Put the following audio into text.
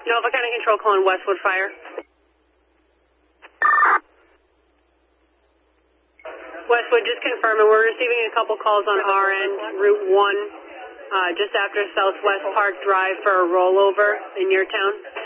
Nova County Control calling Westwood Fire. Westwood, just confirming, we're receiving a couple calls on our end, Route 1, just after Southwest Park Drive for a rollover in your town.